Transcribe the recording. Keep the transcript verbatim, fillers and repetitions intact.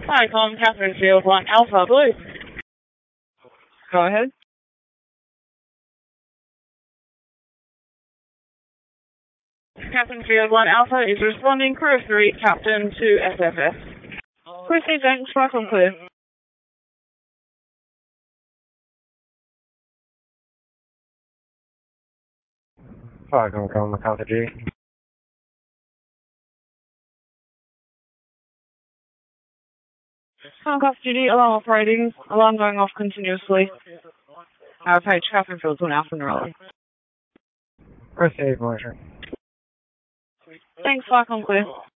Hi, calling Catherine Field one Alpha, Blue. Go ahead. Catherine Field one Alpha is responding crew three, Captain to S F S. Proceed, thanks, welcome clear. Five, I'm calling Macarthur G. Handcuff duty, alarm operating, alarm going off continuously. Uh, page Catherine Field one Alpha Norelli. Proceed, Marshal. Thanks, welcome clear.